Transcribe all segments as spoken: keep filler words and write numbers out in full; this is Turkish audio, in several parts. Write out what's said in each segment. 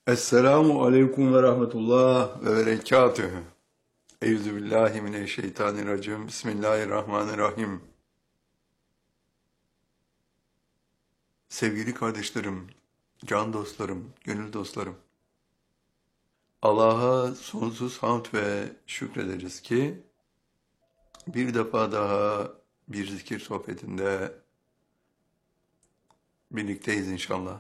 Esselamu aleyküm ve rahmetullah ve berekatühü. Euzubillahimineşşeytanirracim. Bismillahirrahmanirrahim. Sevgili kardeşlerim, can dostlarım, gönül dostlarım. Allah'a sonsuz hamd ve şükrederiz ki bir defa daha bir zikir sohbetinde birlikteyiz inşallah.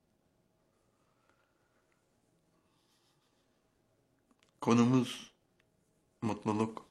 Konumuz mutluluk.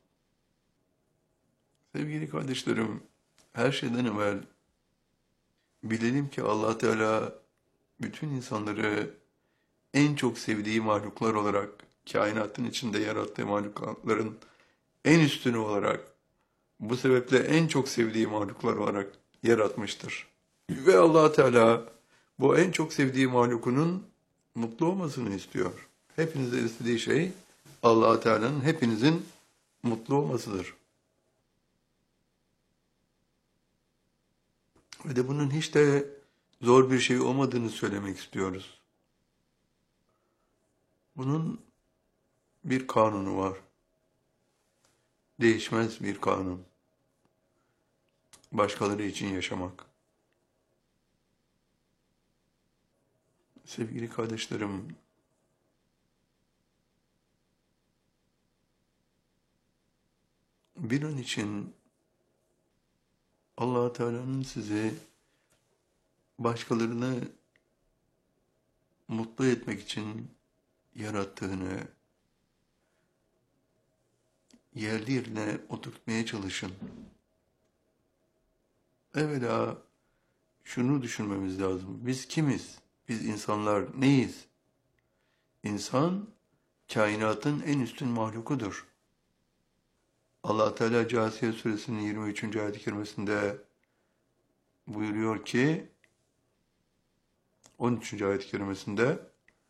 Sevgili kardeşlerim, her şeyden evvel bilelim ki Allah Teala bütün insanları en çok sevdiği mahluklar olarak, kainatın içinde yarattığı mahlukların en üstünü olarak, bu sebeple en çok sevdiği mahluklar olarak yaratmıştır. Ve Allah Teala bu en çok sevdiği mahlukunun mutlu olmasını istiyor. Hepinizde istediği şey Allah Teala'nın hepinizin mutlu olmasıdır. Ve de bunun hiç de zor bir şey olmadığını söylemek istiyoruz. Bunun bir kanunu var. Değişmez bir kanun. Başkaları için yaşamak. Sevgili kardeşlerim, bir an için Allah Teala'nın sizi başkalarını mutlu etmek için yarattığını yerli yerine oturtmaya çalışın. Evvela şunu düşünmemiz lazım. Biz kimiz? Biz insanlar neyiz? İnsan, kainatın en üstün mahlukudur. Allah Teala Câsiye Suresinin yirmi üçüncü ayet-i kerimesinde buyuruyor ki, on üçüncü ayet-i kerimesinde,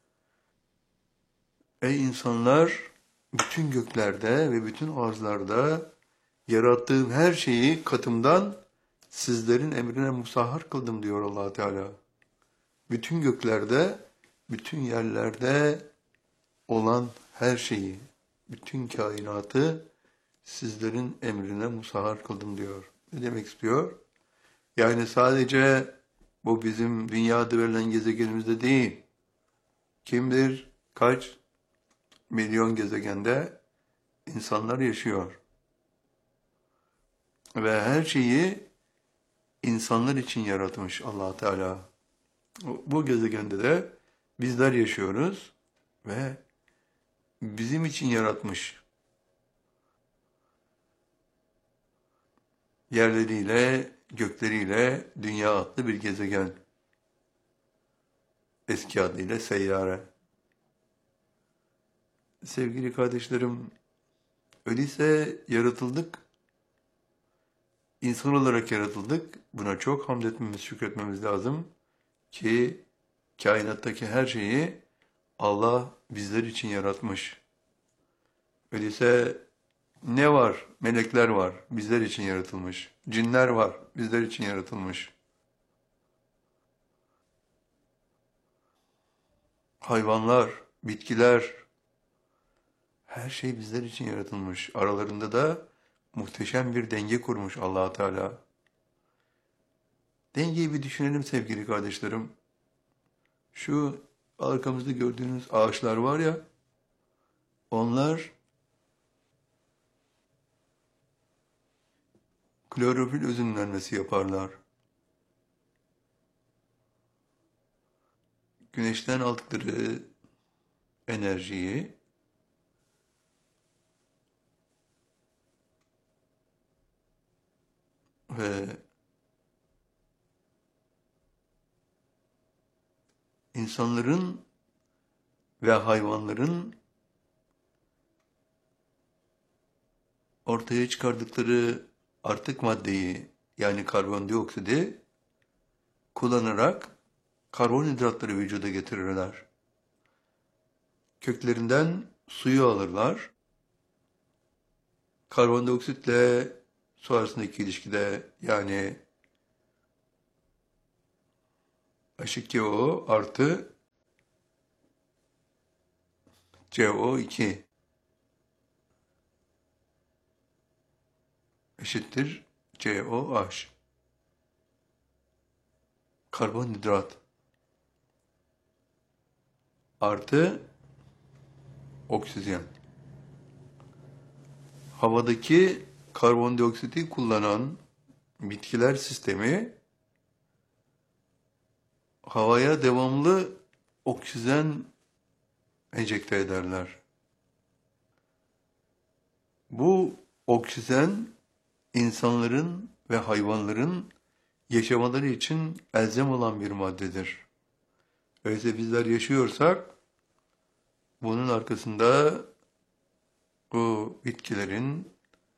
ey insanlar, bütün göklerde ve bütün arzlarda yarattığım her şeyi katımdan sizlerin emrine musahhar kıldım diyor Allah Teala. Bütün göklerde, bütün yerlerde olan her şeyi, bütün kainatı sizlerin emrine musahhar kıldım diyor. Ne demek istiyor? Yani sadece bu bizim dünyada verilen gezegenimizde değil. Kim bilir kaç milyon gezegende insanlar yaşıyor. Ve her şeyi insanlar için yaratmış Allah Teala. Bu gezegende de bizler yaşıyoruz ve bizim için yaratmış. Yerleriyle, gökleriyle dünya adlı bir gezegen. Eski adıyla seyyare. Sevgili kardeşlerim, öyleyse yaratıldık. İnsan olarak yaratıldık. Buna çok hamd etmemiz, şükretmemiz lazım ki kainattaki her şeyi Allah bizler için yaratmış. Öyleyse ne var? Melekler var, bizler için yaratılmış. Cinler var, bizler için yaratılmış. Hayvanlar, bitkiler, her şey bizler için yaratılmış. Aralarında da muhteşem bir denge kurmuş Allah Teala. Dengeyi bir düşünelim sevgili kardeşlerim. Şu arkamızda gördüğünüz ağaçlar var ya, onlar klorofil özünlenmesi yaparlar. Güneşten aldıkları enerjiyi ve insanların ve hayvanların ortaya çıkardıkları artık maddeyi, yani karbondioksidi kullanarak karbonhidratları vücuda getirirler. Köklerinden suyu alırlar. Karbondioksitle su arasındaki ilişkide, yani H iki O artı C O iki eşittir C O H. Karbonhidrat artı oksijen. Havadaki karbondioksiti kullanan bitkiler sistemi havaya devamlı oksijen enjekte ederler. Bu oksijen insanların ve hayvanların yaşamaları için elzem olan bir maddedir. Öyleyse bizler yaşıyorsak bunun arkasında bu bitkilerin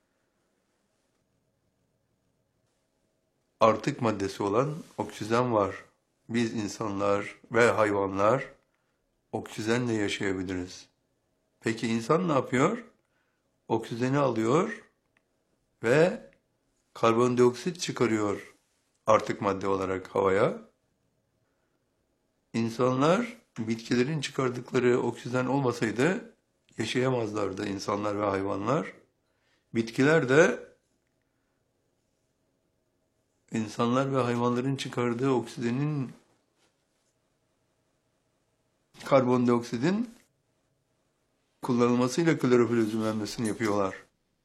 artık maddesi olan oksijen var. Biz insanlar ve hayvanlar oksijenle yaşayabiliriz. Peki insan ne yapıyor? Oksijeni alıyor ve karbondioksit çıkarıyor artık madde olarak havaya. İnsanlar bitkilerin çıkardıkları oksijen olmasaydı yaşayamazlardı insanlar ve hayvanlar. Bitkiler de insanlar ve hayvanların çıkardığı oksijenin, karbondioksidin kullanılmasıyla klorofil özümlenmesini yapıyorlar.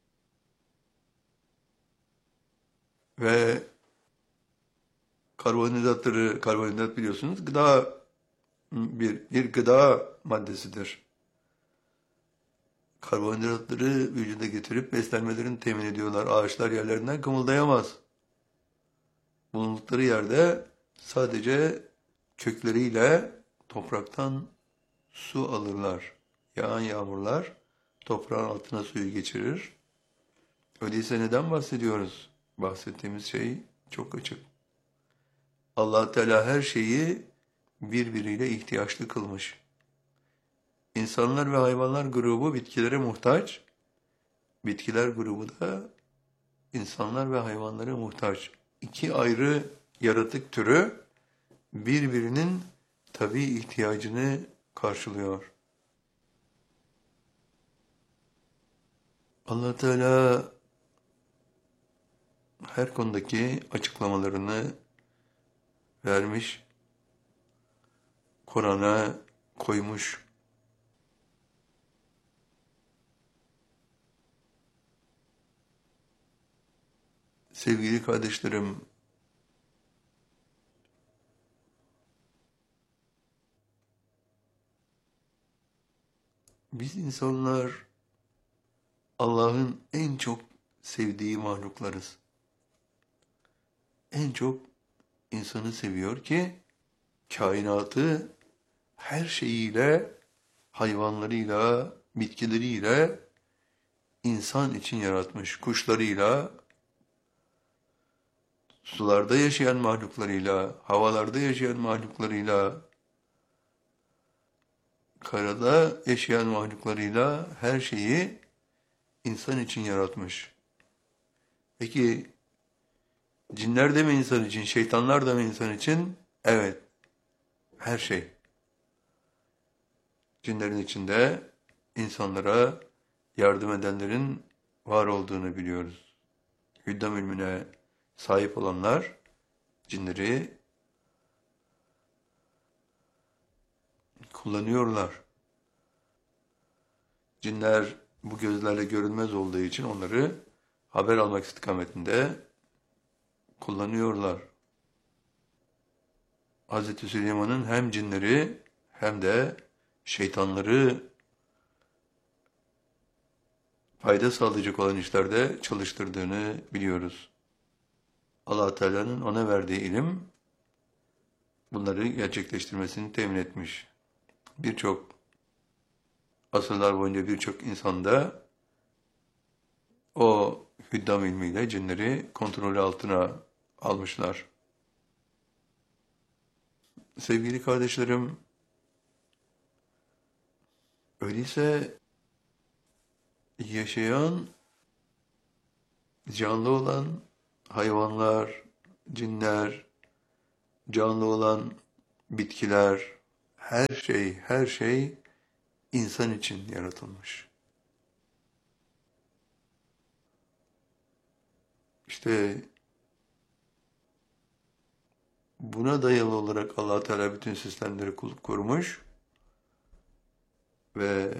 Ve karbonhidratları, karbonhidrat biliyorsunuz gıda bir, bir gıda maddesidir. Karbonhidratları vücuda getirip beslenmelerini temin ediyorlar. Ağaçlar yerlerinden kımıldayamaz. Bulundukları yerde sadece kökleriyle topraktan su alırlar. Yağan yağmurlar toprağın altına suyu geçirir. Öyleyse neden bahsediyoruz? Bahsettiğimiz şey çok açık. Allah Teala her şeyi birbiriyle ihtiyaçlı kılmış. İnsanlar ve hayvanlar grubu bitkilere muhtaç. Bitkiler grubu da insanlar ve hayvanlara muhtaç. İki ayrı yaratık türü birbirinin tabii ihtiyacını karşılıyor. Allah Teala her konudaki açıklamalarını vermiş, Kur'an'a koymuş. Sevgili kardeşlerim, biz insanlar Allah'ın en çok sevdiği mahluklarız. En çok insanı seviyor ki kainatı her şeyiyle, hayvanlarıyla, bitkileriyle insan için yaratmış. Kuşlarıyla, sularda yaşayan mahluklarıyla, havalarda yaşayan mahluklarıyla, karada yaşayan mahluklarıyla her şeyi insan için yaratmış. Peki cinler de mi insan için, şeytanlar da mı insan için? Evet, her şey. Cinlerin içinde insanlara yardım edenlerin var olduğunu biliyoruz. Hüddam ilmine sahip olanlar cinleri kullanıyorlar. Cinler bu gözlerle görünmez olduğu için onları haber almak istikametinde kullanıyorlar. Hazreti Süleyman'ın hem cinleri hem de şeytanları fayda sağlayacak olan işlerde çalıştırdığını biliyoruz. Allah Teala'nın ona verdiği ilim bunları gerçekleştirmesini temin etmiş. Birçok asırlar boyunca birçok insanda o hüddam ilmiyle cinleri kontrolü altına almışlar. Sevgili kardeşlerim, öyleyse yaşayan, canlı olan hayvanlar, cinler, canlı olan bitkiler, her şey, her şey insan için yaratılmış. İşte buna dayalı olarak Allah Teala bütün sistemleri kurmuş ve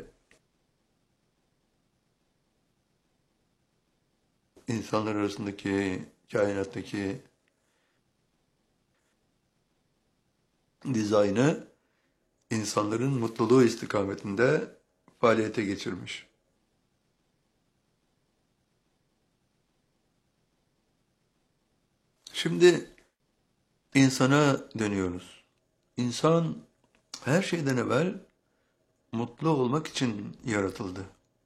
insanlar arasındaki, kainattaki dizaynı insanların mutluluğu istikametinde faaliyete geçirmiş. Şimdi insana dönüyoruz. İnsan her şeyden evvel mutlu olmak için yaratıldı.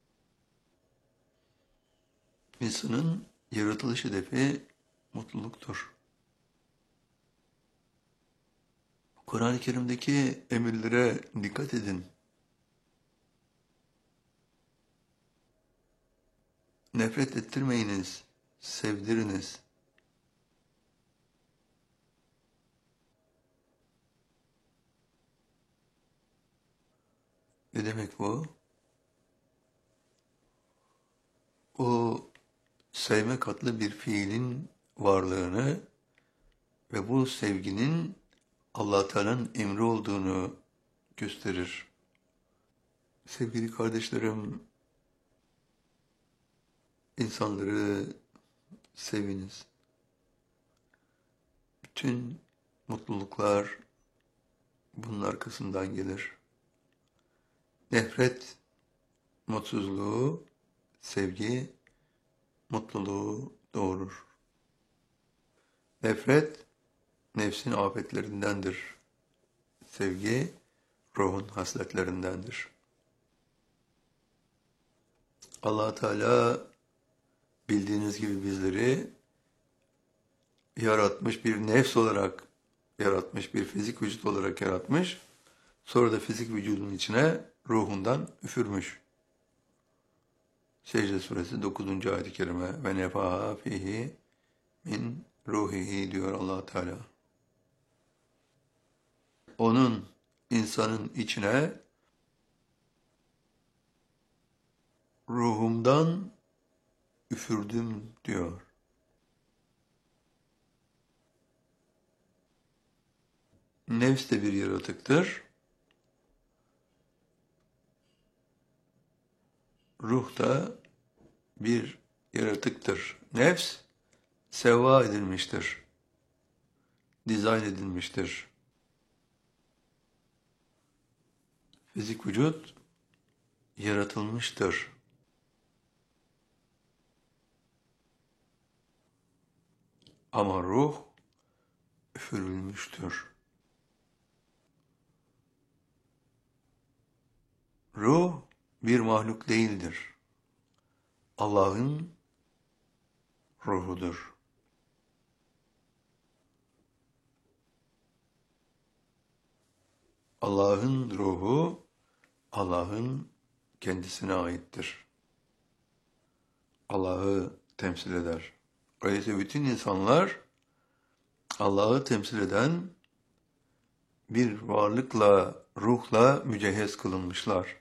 İnsanın yaratılış hedefi mutluluktur. Kur'an-ı Kerim'deki emirlere dikkat edin. Nefret ettirmeyiniz, sevdiriniz. Ne demek bu? O sevmek adlı bir fiilin varlığını ve bu sevginin Allah Teala'nın emri olduğunu gösterir. Sevgili kardeşlerim, insanları seviniz. Bütün mutluluklar bunun arkasından gelir. Nefret, mutsuzluğu, sevgi, mutluluğu doğurur. Nefret, nefsin afetlerindendir. Sevgi, ruhun hasletlerindendir. Allah Teala bildiğiniz gibi bizleri yaratmış, bir nefs olarak yaratmış, bir fizik vücut olarak yaratmış. Sonra da fizik vücudun içine ruhundan üfürmüş. Secde suresi dokuzuncu ayet-i kerime ve nefaha fihi min ruhihi diyor Allah Teala. Onun, insanın içine ruhumdan üfürdüm diyor. Nefs de bir yaratıktır. Ruh da bir yaratıktır. Nefs sevva edilmiştir. Dizayn edilmiştir. Fizik vücut yaratılmıştır. Ama ruh üfürülmüştür. Ruh bir mahluk değildir. Allah'ın ruhudur. Allah'ın ruhu, Allah'ın kendisine aittir. Allah'ı temsil eder. Öyleyse bütün insanlar Allah'ı temsil eden bir varlıkla, ruhla mücehhez kılınmışlar.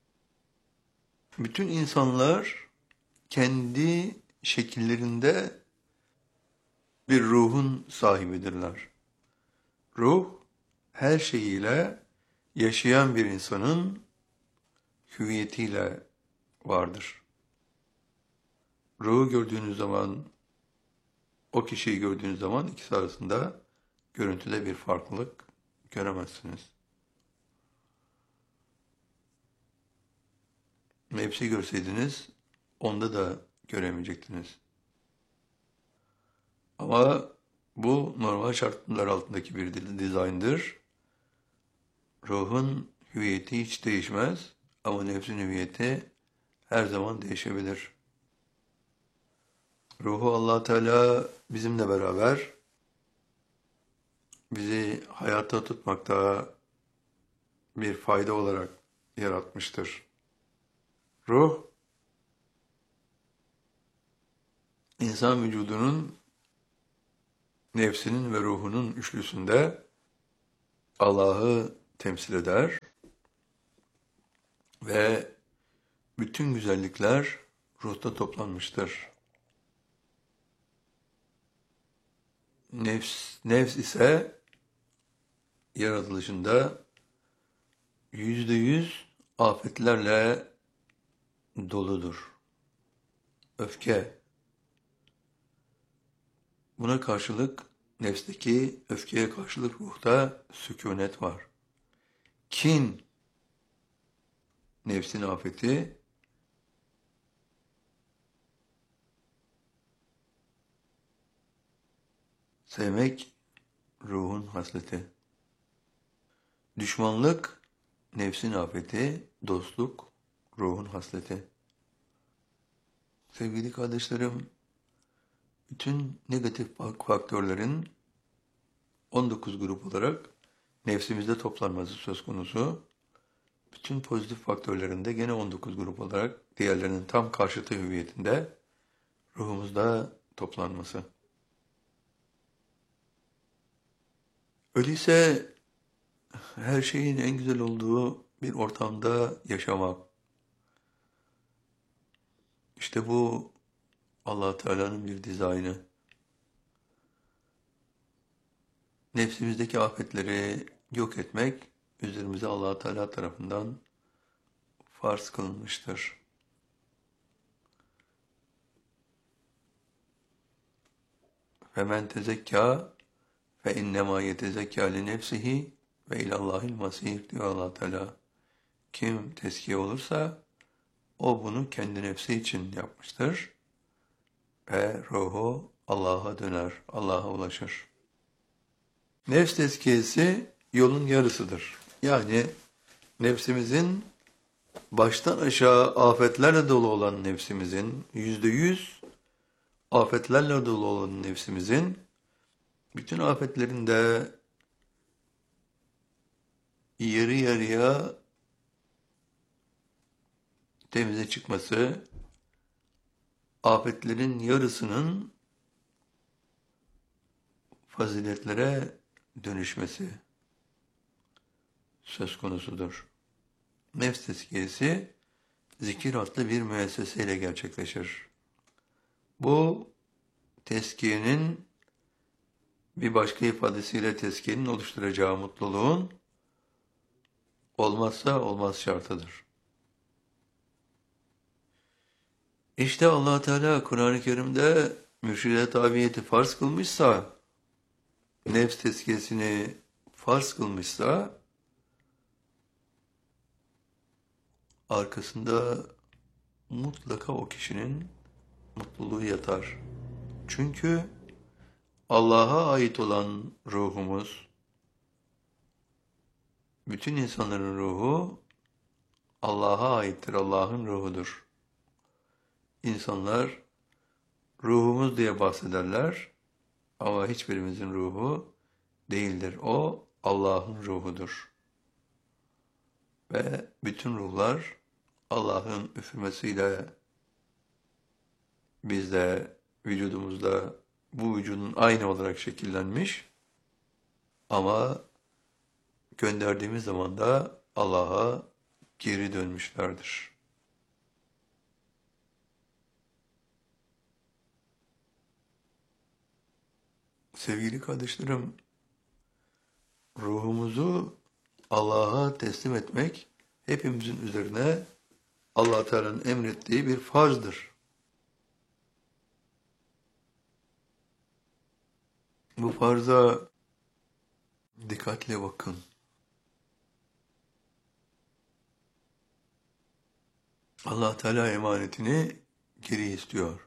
Bütün insanlar kendi şekillerinde bir ruhun sahibidirler. Ruh, her şeyiyle yaşayan bir insanın hüviyetiyle vardır. Ruhu gördüğünüz zaman, o kişiyi gördüğünüz zaman ikisi arasında görüntüde bir farklılık göremezsiniz. Nefsi görseydiniz, onda da göremeyecektiniz. Ama bu normal şartlar altındaki bir dizayndır. Ruhun hüviyeti hiç değişmez ama nefsin hüviyeti her zaman değişebilir. Ruhu Allah Teala bizimle beraber bizi hayatta tutmakta bir fayda olarak yaratmıştır. Ruh, insan vücudunun, nefsinin ve ruhunun üçlüsünde Allah'ı temsil eder. ve bütün güzellikler ruhta toplanmıştır. Nefs, nefs ise yaratılışında yüzde yüz afetlerle doludur. Öfke. Buna karşılık nefsteki öfkeye karşılık ruhta sükunet var. Kin, nefsin afeti, sevmek ruhun hasleti. Düşmanlık, nefsin afeti, dostluk, ruhun hasleti. Sevgili kardeşlerim, bütün negatif faktörlerin on dokuz grup olarak nefsimizde toplanması söz konusu. Bütün pozitif faktörlerin de gene on dokuz grup olarak diğerlerinin tam karşıtı hüviyetinde ruhumuzda toplanması. Öyleyse her şeyin en güzel olduğu bir ortamda yaşamak. İşte bu Allah Teala'nın bir dizaynı. Nefsimizdeki afetleri yok etmek üzerimize Allah Teala tarafından farz kılınmıştır. Femen tezekka fe innema yetezekka li nefsihi ve ilallahil masir diyor Allah Teala. Kim tezkiye olursa o bunu kendi nefsi için yapmıştır ve ruhu Allah'a döner, Allah'a ulaşır. Nefs tezkiyesi yolun yarısıdır. Yani nefsimizin baştan aşağı afetlerle dolu olan nefsimizin, yüzde yüz afetlerle dolu olan nefsimizin, bütün afetlerinde yarı yarıya temize çıkması, afetlerin yarısının faziletlere dönüşmesi söz konusudur. Nefs tezkiyesi zikir adlı bir müesseseyle gerçekleşir. Bu tezkiyenin bir başka ifadesiyle tezkiyenin oluşturacağı mutluluğun olmazsa olmaz şartıdır. İşte Allah Teala Kur'an-ı Kerim'de mürşide tabiyeti farz kılmışsa, nefs tezkiyesini farz kılmışsa, arkasında mutlaka o kişinin mutluluğu yatar. Çünkü Allah'a ait olan ruhumuz, bütün insanların ruhu Allah'a aittir, Allah'ın ruhudur. İnsanlar ruhumuz diye bahsederler ama hiçbirimizin ruhu değildir. O Allah'ın ruhudur. Ve bütün ruhlar Allah'ın üfürmesiyle bizde, vücudumuzda bu vücudun aynı olarak şekillenmiş ama gönderdiğimiz zaman da Allah'a geri dönmüşlerdir. Sevgili kardeşlerim, ruhumuzu Allah'a teslim etmek hepimizin üzerine Allah Teala'nın emrettiği bir farzdır. Bu farza dikkatle bakın. Allah Teala emanetini geri istiyor.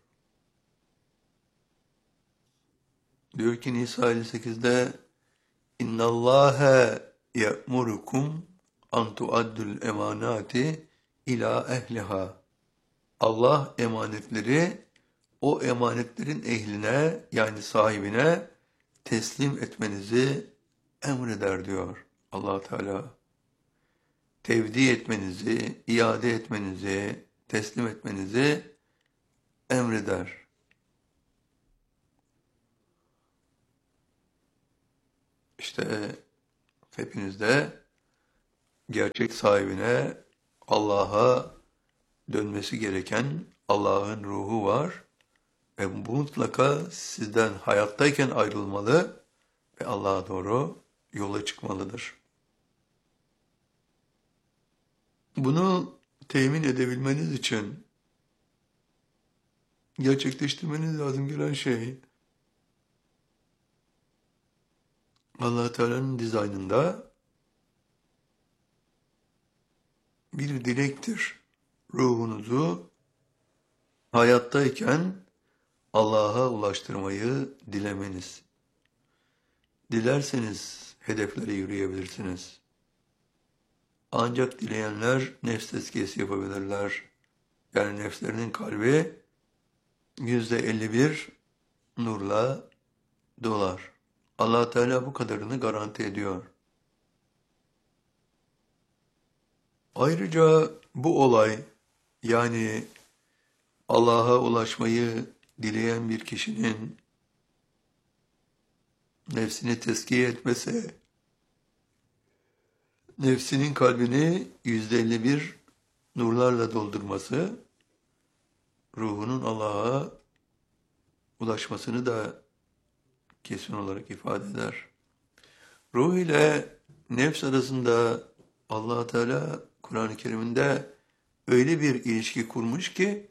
Diyor ki Nisa elli sekizde İnna Allaha ya'murukum an tu'addul emanati ila ehliha. Allah emanetleri o emanetlerin ehline yani sahibine teslim etmenizi emreder diyor Allah Teala. Tevdi etmenizi, iade etmenizi, teslim etmenizi emreder. İşte hepiniz de gerçek sahibine Allah'a dönmesi gereken Allah'ın ruhu var ve bu mutlaka sizden hayattayken ayrılmalı ve Allah'a doğru yola çıkmalıdır. Bunu temin edebilmeniz için gerçekleştirmeniz lazım gelen şey Allah Teala'nın dizaynında bir dilektir. Ruhunuzu hayattayken Allah'a ulaştırmayı dilemeniz. Dilerseniz hedeflere yürüyebilirsiniz. Ancak dileyenler nefs tezkiyesi yapabilirler. Yani nefslerinin kalbi yüzde elli bir nurla dolar. Allah Teala bu kadarını garanti ediyor. Ayrıca bu olay, yani Allah'a ulaşmayı dileyen bir kişinin nefsini tezkiye etmesi, nefsinin kalbini yüzde elli bir nurlarla doldurması, ruhunun Allah'a ulaşmasını da kesin olarak ifade eder. Ruh ile nefs arasında Allah Teala Kur'an-ı Kerim'inde öyle bir ilişki kurmuş ki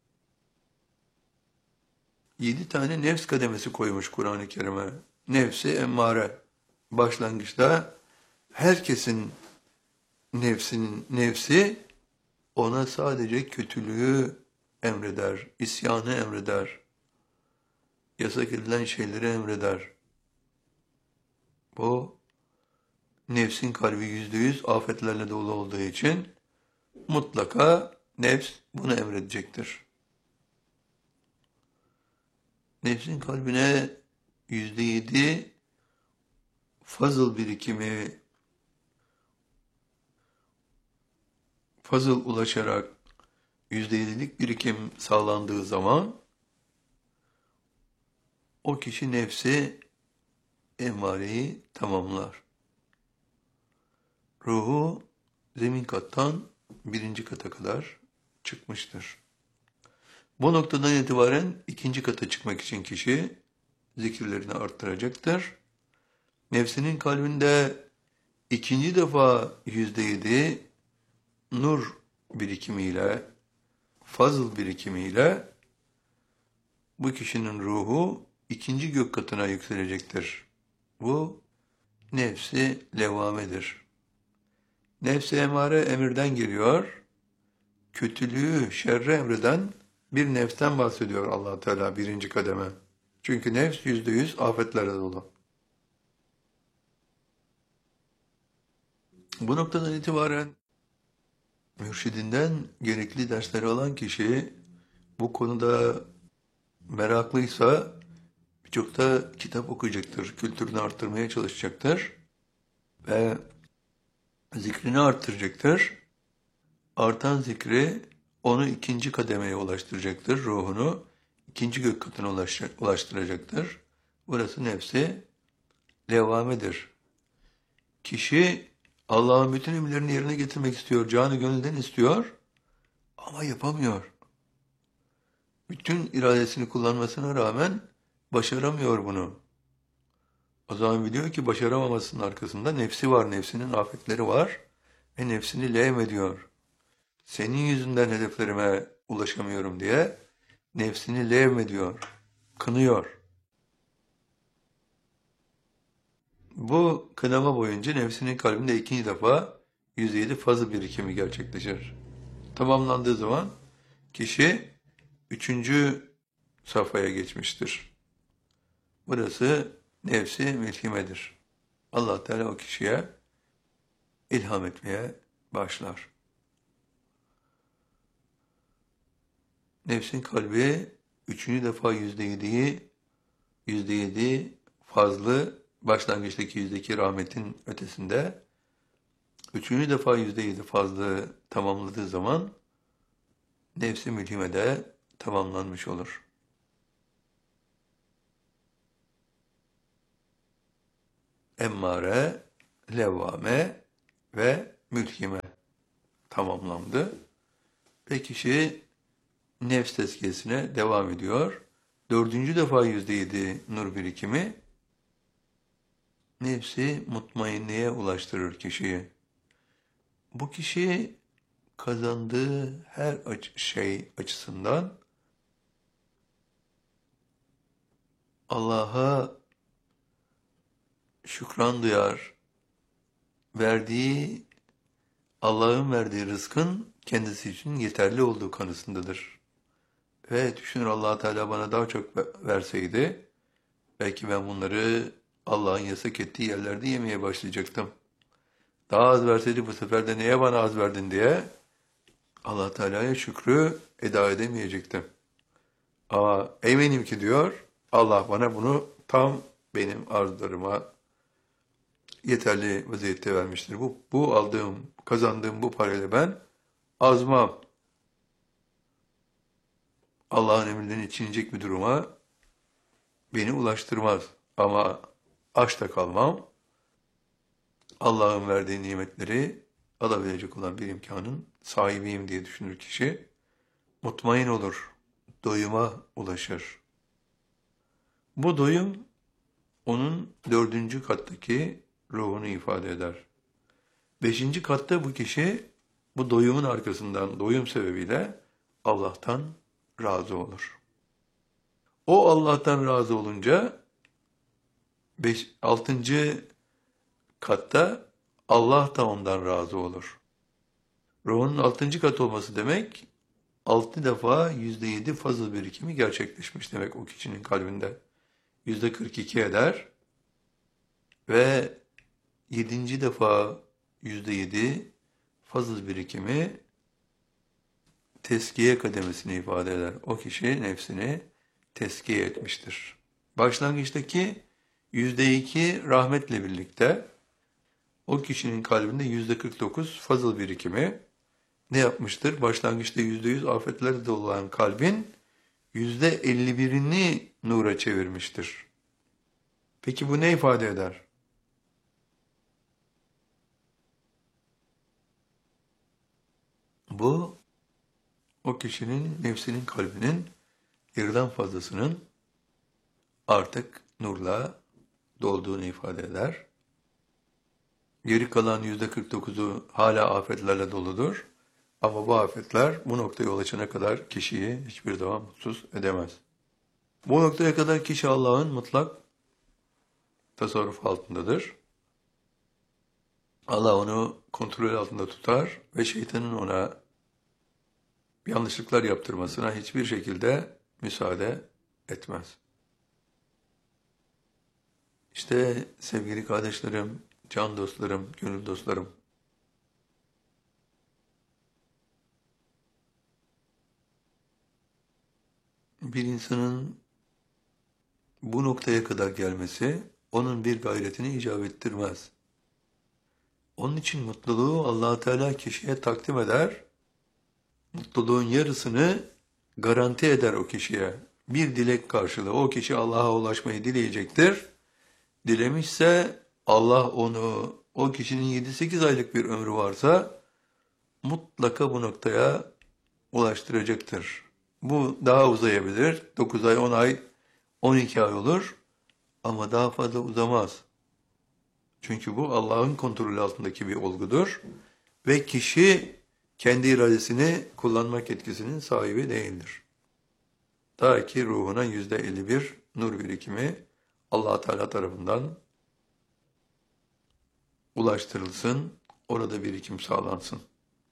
yedi tane nefs kademesi koymuş Kur'an-ı Kerim'e. Nefsi emmare. Başlangıçta herkesin nefsinin nefsi ona sadece kötülüğü emreder, isyanı emreder, yasak edilen şeyleri emreder. Bu nefsin kalbi yüzde yüz afetlerle dolu olduğu için mutlaka nefs bunu emredecektir. Nefsin kalbine yüzde yedi fazıl birikimi, fazıl ulaşarak yüzde yedilik birikim sağlandığı zaman o kişi nefsi emmareyi tamamlar. Ruhu zemin kattan birinci kata kadar çıkmıştır. Bu noktadan itibaren ikinci kata çıkmak için kişi zikirlerini arttıracaktır. Nefsinin kalbinde ikinci defa yüzde yedi nur birikimiyle, fazıl birikimiyle bu kişinin ruhu ikinci gök katına yükselecektir. Bu nefsi levamedir. Nefsi emare emirden geliyor. Kötülüğü, şerri emreden bir nefsten bahsediyor Allah Teala birinci kademe. Çünkü nefs yüzde yüz afetlerle dolu. Bu noktadan itibaren mürşidinden gerekli dersleri alan kişi bu konuda meraklıysa birçok da kitap okuyacaktır, kültürünü arttırmaya çalışacaktır ve zikrini arttıracaktır. Artan zikri onu ikinci kademeye ulaştıracaktır, ruhunu ikinci gök katına ulaştıracaktır. Burası nefsi levamedir. Kişi Allah'ın bütün emirlerini yerine getirmek istiyor, canı gönülden istiyor ama yapamıyor. Bütün iradesini kullanmasına rağmen başaramıyor bunu. O zaman biliyor ki başaramamasının arkasında nefsi var, nefsinin afetleri var ve nefsini levm ediyor. Senin yüzünden hedeflerime ulaşamıyorum diye nefsini levm ediyor, kınıyor. Bu kınama boyunca nefsinin kalbinde ikinci defa yüzde yedi fazıl birikimi gerçekleşir. Tamamlandığı zaman kişi üçüncü safhaya geçmiştir. Burası nefsi milhimedir. Allah Teala o kişiye ilham etmeye başlar. Nefsin kalbi üçüncü defa yüzde yediyi, yüzde yedi fazlı başlangıçtaki yüzdeki rahmetin ötesinde üçüncü defa yüzde yedi fazlı tamamladığı zaman nefsi mülhime de tamamlanmış olur. Emmare, levvame ve mülhime. tamamlandı. Ve kişi nefs tezkiyesine devam ediyor. Dördüncü defa yüzde yedi nur birikimi nefsi mutmainneye ulaştırır kişiyi. Bu kişi kazandığı her şey açısından Allah'a şükran duyar, verdiği, Allah'ın verdiği rızkın kendisi için yeterli olduğu kanısındadır. Ve düşünür, Allah Teala bana daha çok verseydi, belki ben bunları Allah'ın yasak ettiği yerlerde yemeye başlayacaktım. Daha az verseydi bu sefer de neye bana az verdin diye Allah Teala'ya şükrü eda edemeyecektim. Ama eminim ki diyor, Allah bana bunu tam benim arzularıma yeterli vaziyette vermiştir. Bu, bu aldığım, kazandığım bu parayla ben azmam. Allah'ın emrinden içinecek bir duruma beni ulaştırmaz. Ama aç da kalmam. Allah'ın verdiği nimetleri alabilecek olan bir imkanın sahibiyim diye düşünür kişi. Mutmain olur, doyuma ulaşır. Bu doyum onun dördüncü kattaki ruhunu ifade eder. Beşinci katta bu kişi bu doyumun arkasından, doyum sebebiyle Allah'tan razı olur. O Allah'tan razı olunca beş, altıncı katta Allah da ondan razı olur. Ruhun altıncı kat olması demek, altı defa yüzde yedi fazıl birikimi gerçekleşmiş demek o kişinin kalbinde. Yüzde kırk iki eder ve yedinci defa yüzde yedi fazıl birikimi teskiye kademesini ifade eder. O kişi nefsini teskiye etmiştir. Başlangıçtaki yüzde iki rahmetle birlikte o kişinin kalbinde yüzde kırk dokuz fazıl birikimi ne yapmıştır? Başlangıçta yüzde yüz afetlerle dolu olan kalbin yüzde elli birini nura çevirmiştir. Peki bu ne ifade eder? Bu, o kişinin nefsinin kalbinin yarıdan fazlasının artık nurla dolduğunu ifade eder. Geri kalan yüzde kırk dokuzu hala afetlerle doludur. Ama bu afetler bu noktaya ulaşana kadar kişiyi hiçbir zaman mutsuz edemez. Bu noktaya kadar kişi Allah'ın mutlak tasarruf altındadır. Allah onu kontrol altında tutar ve şeytanın ona yanlışlıklar yaptırmasına hiçbir şekilde müsaade etmez. İşte sevgili kardeşlerim, can dostlarım, gönül dostlarım, bir insanın bu noktaya kadar gelmesi onun bir gayretini icap ettirmez. Onun için mutluluğu Allah Teala kişiye takdim eder. Mutluluğun yarısını garanti eder o kişiye. Bir dilek karşılığı. O kişi Allah'a ulaşmayı dileyecektir. Dilemişse Allah onu, o kişinin yedi sekiz aylık bir ömrü varsa mutlaka bu noktaya ulaştıracaktır. Bu daha uzayabilir. dokuz ay, on ay, on iki ay olur. Ama daha fazla uzamaz. Çünkü bu Allah'ın kontrolü altındaki bir olgudur. Ve kişi kendi iradesini kullanmak yetkisinin sahibi değildir. Ta ki ruhuna yüzde elli bir nur birikimi Allah Teala tarafından ulaştırılsın, orada birikim sağlansın.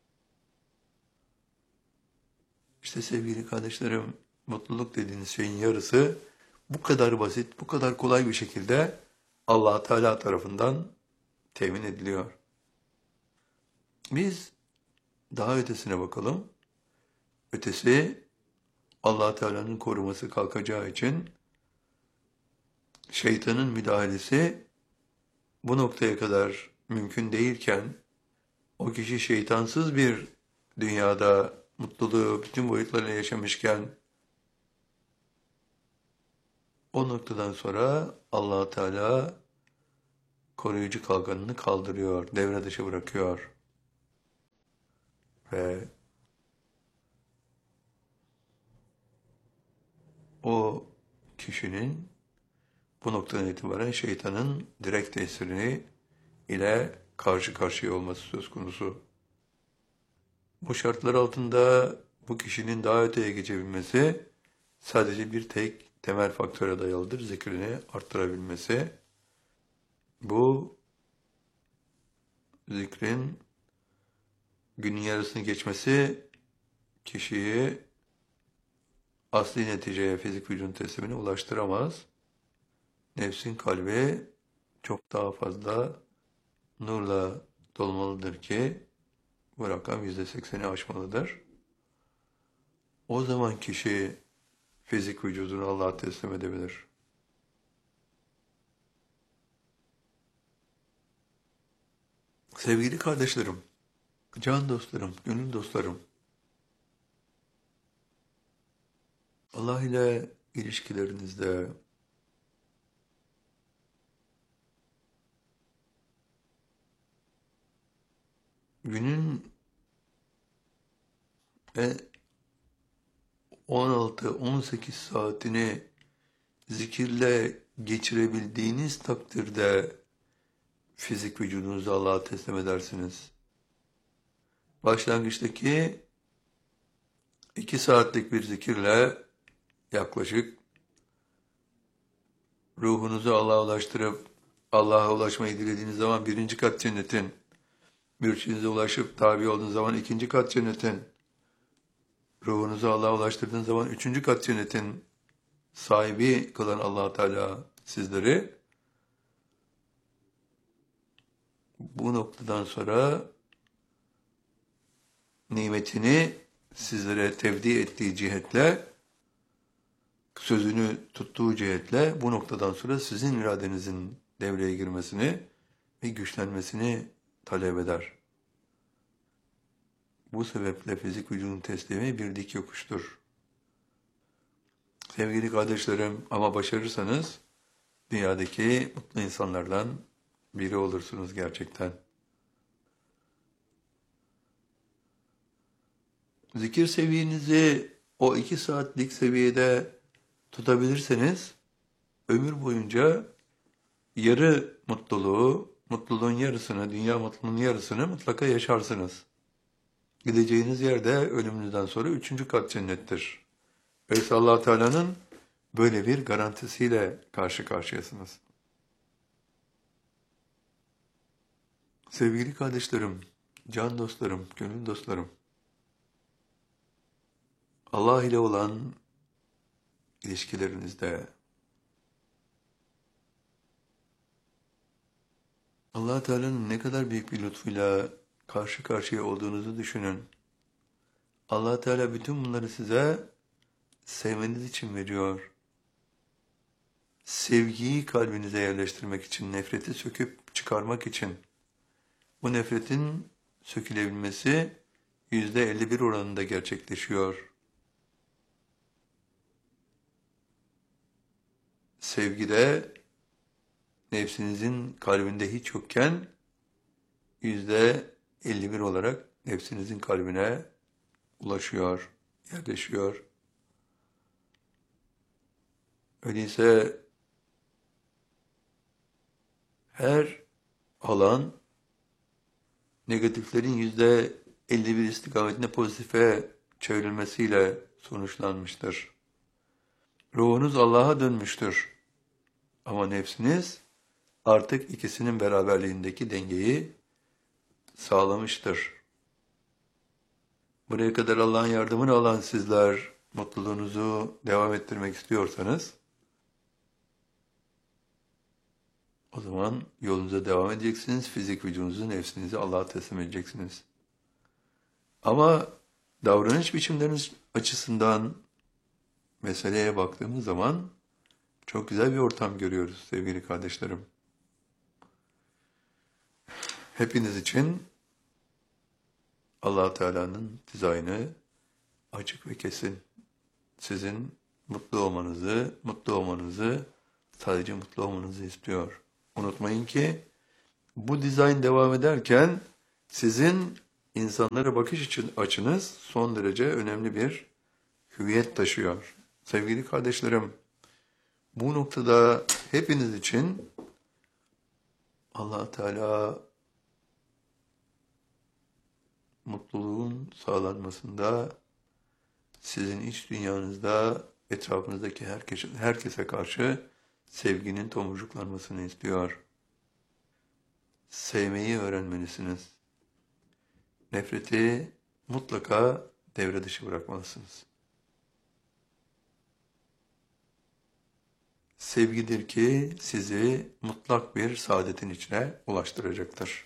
İşte sevgili kardeşlerim, mutluluk dediğiniz şeyin yarısı bu kadar basit, bu kadar kolay bir şekilde Allah Teala tarafından temin ediliyor. Biz daha ötesine bakalım. Ötesi Allah Teala'nın koruması kalkacağı için şeytanın müdahalesi bu noktaya kadar mümkün değilken o kişi şeytansız bir dünyada mutluluğu bütün boyutlarıyla yaşamışken o noktadan sonra Allah Teala koruyucu kalkanını kaldırıyor, devre dışı bırakıyor. ve o kişinin bu noktadan itibaren şeytanın direkt tesirini ile karşı karşıya olması söz konusu. Bu şartlar altında bu kişinin daha öteye geçebilmesi sadece bir tek temel faktöre dayalıdır. Zikrini arttırabilmesi. Bu zikrin günün yarısını geçmesi kişiyi asli neticeye, fizik vücudun teslimine ulaştıramaz. Nefsin kalbi çok daha fazla nurla dolmalıdır ki bu rakam yüzde sekseni aşmalıdır. O zaman kişi fizik vücudunu Allah'a teslim edebilir. Sevgili kardeşlerim, can dostlarım, gönül dostlarım, Allah ile ilişkilerinizde günün on altı on sekiz saatini zikirle geçirebildiğiniz takdirde fizik vücudunuzu Allah'a teslim edersiniz. Başlangıçtaki iki saatlik bir zikirle yaklaşık ruhunuzu Allah'a ulaştırıp Allah'a ulaşmayı dilediğiniz zaman birinci kat cennetin, mürşidinize ulaşıp tabi olduğunuz zaman ikinci kat cennetin, ruhunuzu Allah'a ulaştırdığınız zaman üçüncü kat cennetin sahibi kılan Allah Teala sizleri bu noktadan sonra nimetini sizlere tevdi ettiği cihetle, sözünü tuttuğu cihetle bu noktadan sonra sizin iradenizin devreye girmesini ve güçlenmesini talep eder. Bu sebeple fizik vücudun teslimi bir dik yokuştur. Sevgili kardeşlerim, ama başarırsanız dünyadaki mutlu insanlardan biri olursunuz gerçekten. Zikir seviyenizi o iki saatlik seviyede tutabilirseniz ömür boyunca yarı mutluluğu, mutluluğun yarısını, dünya mutluluğunun yarısını mutlaka yaşarsınız. Gideceğiniz yerde ölümünüzden sonra üçüncü kat cennettir. Öyleyse Allah Teala'nın böyle bir garantisiyle karşı karşıyasınız. Sevgili kardeşlerim, can dostlarım, gönül dostlarım, Allah ile olan ilişkilerinizde Allah Teala'nın ne kadar büyük bir lütfuyla karşı karşıya olduğunuzu düşünün. Allah Teala bütün bunları size sevmeniz için veriyor. Sevgiyi kalbinize yerleştirmek için, nefreti söküp çıkarmak için. Bu nefretin sökülebilmesi yüzde elli bir oranında gerçekleşiyor. Sevgide nefsinizin kalbinde hiç yokken yüzde elli bir olarak nefsinizin kalbine ulaşıyor, yerleşiyor. Öyleyse her alan negatiflerin yüzde elli bir istikametine pozitife çevrilmesiyle sonuçlanmıştır. Ruhunuz Allah'a dönmüştür. Ama nefsiniz artık ikisinin beraberliğindeki dengeyi sağlamıştır. Buraya kadar Allah'ın yardımını alan sizler mutluluğunuzu devam ettirmek istiyorsanız o zaman yolunuza devam edeceksiniz. Fizik vücudunuzu, nefsinizi Allah'a teslim edeceksiniz. Ama davranış biçimleriniz açısından meseleye baktığımız zaman çok güzel bir ortam görüyoruz sevgili kardeşlerim. Hepiniz için Allah Teala'nın dizaynı açık ve kesin. Sizin mutlu olmanızı, mutlu olmanızı, sadece mutlu olmanızı istiyor. Unutmayın ki bu dizayn devam ederken sizin İnsanlara bakış için açınız son derece önemli bir hüviyet taşıyor. Sevgili kardeşlerim, bu noktada hepiniz için Allah Teala mutluluğun sağlanmasında, sizin iç dünyanızda etrafınızdaki herkese, herkese karşı sevginin tomurcuklanmasını istiyor. Sevmeyi öğrenmelisiniz. Nefreti mutlaka devre dışı bırakmalısınız. Sevgidir ki sizi mutlak bir saadetin içine ulaştıracaktır.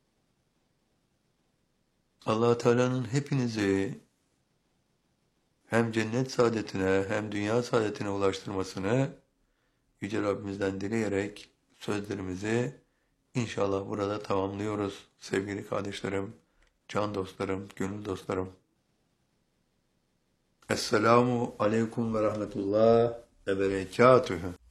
Allah Teala'nın hepinizi hem cennet saadetine hem dünya saadetine ulaştırmasını Yüce Rabbimizden dileyerek sözlerimizi inşallah burada tamamlıyoruz sevgili kardeşlerim, can dostlarım, gönül dostlarım. Esselamu Aleyküm ve Rahmetullah ve Berekatühü.